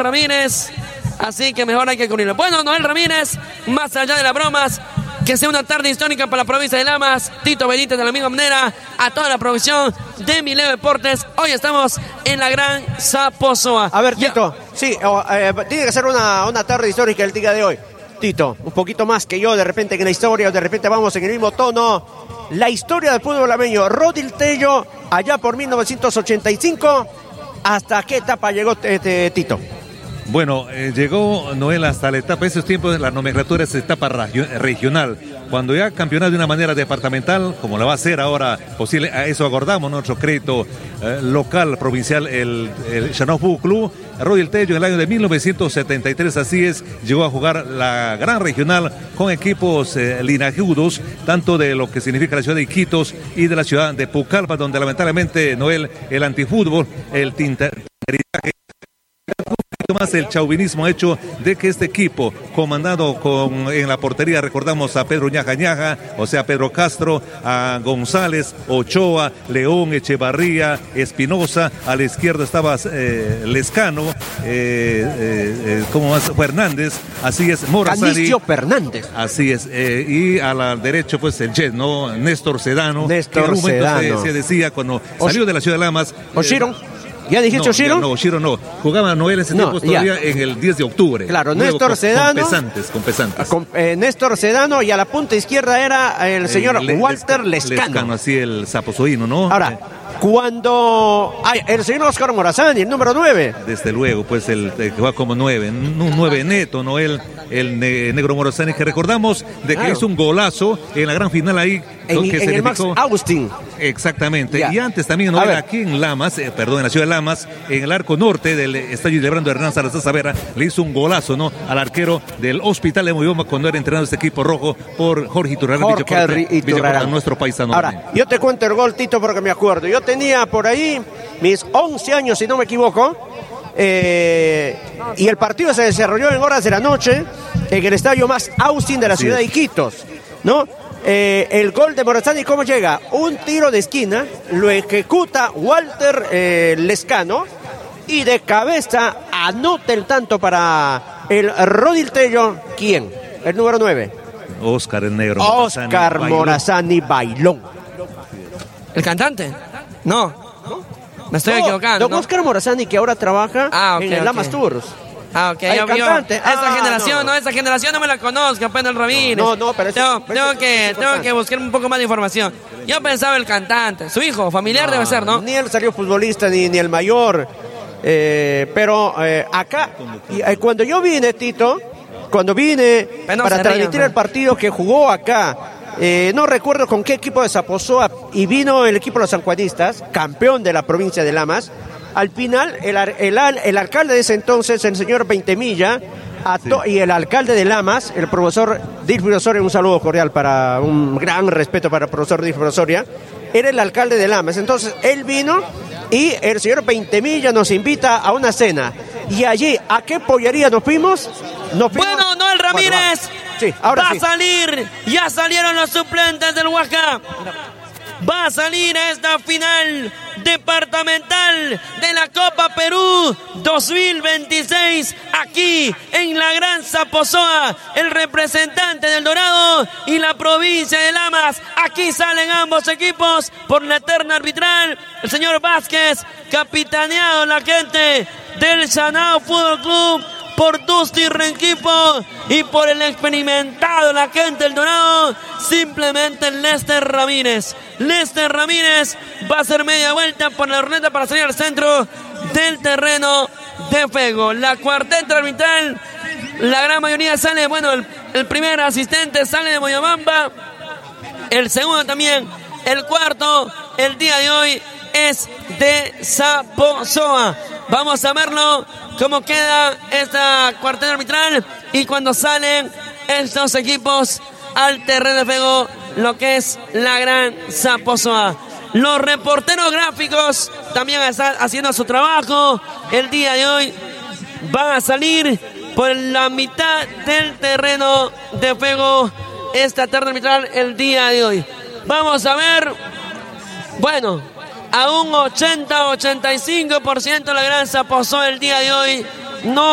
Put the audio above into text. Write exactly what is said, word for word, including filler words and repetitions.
Ramírez, así que mejor hay que cubrirlo. Bueno, Noel Ramírez, más allá de las bromas, que sea una tarde histórica para la provincia de Lamas. Tito Benítez de la misma manera, a toda la producción de Mileo Deportes. Hoy estamos en la gran Saposoa. A ver, Tito, ya. sí, eh, tiene que ser una, una tarde histórica el día de hoy. Tito, un poquito más que yo, de repente en la historia, de repente vamos en el mismo tono. La historia del fútbol lameño, Rodil Tello, allá por mil novecientos ochenta y cinco, ¿hasta qué etapa llegó este, Tito? Bueno, eh, llegó Noel hasta la etapa, esos tiempos, la nomenclatura es etapa regional. Cuando ya campeonado de una manera departamental, como la va a hacer ahora, posible, a eso acordamos nuestro crédito eh, local, provincial, el, el Chanao Fútbol Club, Rodil Tello en el año de mil novecientos setenta y tres, así es, llegó a jugar la gran regional con equipos eh, linajudos, tanto de lo que significa la ciudad de Iquitos y de la ciudad de Pucallpa, donde lamentablemente Noel, el antifútbol, el tinteritaje, más el chauvinismo ha hecho de que este equipo, comandado con en la portería, recordamos a Pedro Ñaja Ñaja, o sea, Pedro Castro, a González, Ochoa, León, Echevarría, Espinosa, a la izquierda estaba eh, Lescano, eh, eh, ¿cómo más? Fernández, así es, Morazani. Canicio Fernández. Así es, eh, y a la derecha, pues el Jet, ¿no? Néstor Sedano. Néstor que en un Sedano. Se, se decía cuando Osh salió de la ciudad de Lamas. Oshiro. Eh, ¿Ya dijiste no, Oshiro? No, Oshiro no. Jugaba Noel ese no, tiempo todavía en el diez de octubre. Claro, Nuevo, Néstor con, Sedano. Con pesantes, con pesantes. Con, eh, Néstor Sedano, y a la punta izquierda era el señor eh, Le, Walter Lescano. Lescano, así el saposoíno, ¿no? Ahora, eh. cuando... Ay, el señor Oscar Morazani, el número nueve. Desde luego, pues el, el que va como nueve, un nueve neto, ¿no? El, el ne, negro Morazani, que recordamos de que claro. hizo un golazo en la gran final ahí. En, que en el Max Austin. Exactamente. Ya. Y antes también, ¿no? Era aquí en Lamas, eh, perdón, en la ciudad de Lamas, en el arco norte del estadio Lebrando Hernán Salazar Savera, le hizo un golazo, ¿no? Al arquero del Hospital de Moyoma cuando era entrenado este equipo rojo por Jorge Iturralán, Jorge Iturralán, nuestro paisano. Ahora, también. Yo te cuento el gol, Tito, porque me acuerdo. Yo tenía por ahí mis once años, si no me equivoco, eh, y el partido se desarrolló en horas de la noche en el estadio Max Austin de la Así ciudad es. de Iquitos, ¿no? Eh, el gol de Morazani, ¿cómo llega? Un tiro de esquina, lo ejecuta Walter eh, Lescano, y de cabeza anota el tanto para el Rodil Tello. ¿Quién? El número nueve. Oscar el negro. Oscar Morazani Bailón. ¿El cantante? No. Me estoy no, equivocando. Don ¿no? Oscar Morazani, que ahora trabaja ah, okay, en el okay. Lamas Tours. Ah, ok, yo, cantante. Ah, esa generación, no. no, esa generación no me la conozco, apenas Ramírez. No, no, pero eso, tengo, pero tengo, eso, que, eso tengo que buscar un poco más de información. Yo pensaba el cantante, su hijo, familiar no, debe ser, ¿no? Ni él salió futbolista, ni, ni el mayor. Eh, pero eh, acá, y, eh, cuando yo vine, Tito, cuando vine no para transmitir rían, el partido que jugó acá, eh, no recuerdo con qué equipo de Saposoa, y vino el equipo de los sanjuanistas, campeón de la provincia de Lamas. Al final, el, el, el alcalde de ese entonces, el señor Veintemilla, sí. y el alcalde de Lamas, el profesor Dilfrido Osoria, un saludo cordial, para un gran respeto para el profesor Dilfrido Osoria, era el alcalde de Lamas. Entonces, él vino y el señor Veintemilla nos invita a una cena. Y allí, ¿a qué pollería nos fuimos? Nos fuimos... Bueno, Noel Ramírez bueno, sí, ahora va sí. a salir. Ya salieron los suplentes del Huasca. Va a salir a esta final departamental de la Copa Perú dos mil veintiséis aquí en la Gran Saposoa, el representante del Dorado y la provincia de Lamas. Aquí salen ambos equipos por la terna arbitral, el señor Vázquez, capitaneado la gente del Chanao Fútbol Club, por Dusty Renquipo, y por el experimentado la gente del Dorado, simplemente Lester Ramírez. Lester Ramírez va a hacer media vuelta por la ruleta para salir al centro del terreno de juego. La cuarteta arbitral, la gran mayoría sale, bueno, el, el primer asistente sale de Moyobamba, el segundo también, el cuarto, el día de hoy es de Saposoa. Vamos a verlo cómo queda esta cuarteta arbitral y cuando salen estos equipos al terreno de juego, lo que es la Gran Saposoa. Los reporteros gráficos también están haciendo su trabajo. El día de hoy van a salir por la mitad del terreno de juego esta terna arbitral el día de hoy. Vamos a ver, bueno, a un ochenta ochenta y cinco por ciento la Gran Saposoa el día de hoy. No